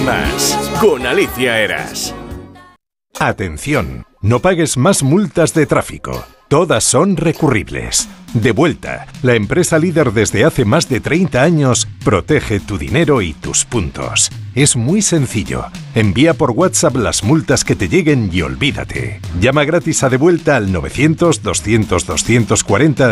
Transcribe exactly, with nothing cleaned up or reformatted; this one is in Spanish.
más con Alicia Eras. Atención, no pagues más multas de tráfico. Todas son recurribles. Devuelta, la empresa líder desde hace más de treinta años, protege tu dinero y tus puntos. Es muy sencillo. Envía por WhatsApp las multas que te lleguen y olvídate. Llama gratis a Devuelta al novecientos, doscientos, doscientos cuarenta